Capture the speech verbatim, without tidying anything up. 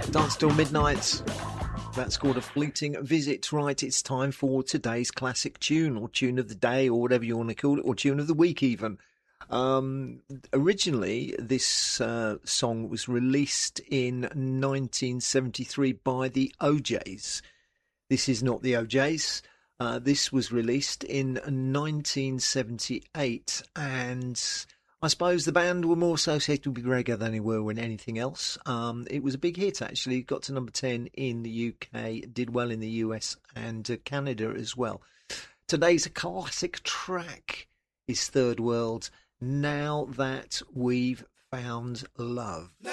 Dance Till Midnight. That's called A Fleeting Visit. Right, it's time for today's classic tune, or tune of the day, or whatever you want to call it, or tune of the week even. Um, originally, this uh, song was released in nineteen seventy-three by the O Js. This is not the O Js. Uh, this was released in nineteen seventy-eight, and I suppose the band were more associated with reggae than they were with anything else. Um, it was a big hit, actually. Got to number ten in the U K, did well in the U S and uh, Canada as well. Today's a classic track is Third World, Now That We've Found Love.